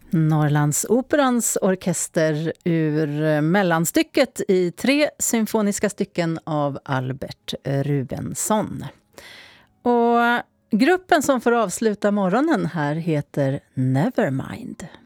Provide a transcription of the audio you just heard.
Norrlandsoperans orkester ur mellanstycket i 3 symfoniska stycken av Albert Rubensson. Och gruppen som får avsluta morgonen här heter Nevermind.